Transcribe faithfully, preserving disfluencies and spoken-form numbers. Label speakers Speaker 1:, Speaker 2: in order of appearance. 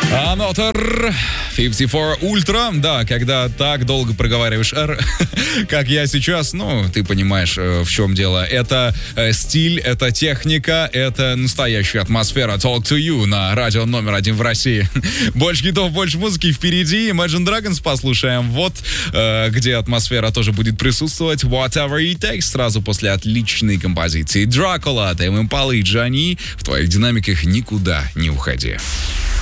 Speaker 1: Another пятьдесят четыре Ultra. Да, когда так долго проговариваешь R, как я сейчас, ну, ты понимаешь, в чем дело. Это стиль, это техника, это настоящая атмосфера. Talk to you на радио номер один в России. Больше хитов, больше музыки впереди. Imagine Dragons послушаем. Вот где атмосфера тоже будет присутствовать. Whatever it takes. Сразу после отличной композиции Дракула, Тейм Импала и Джани. В твоих динамиках никуда не уходи.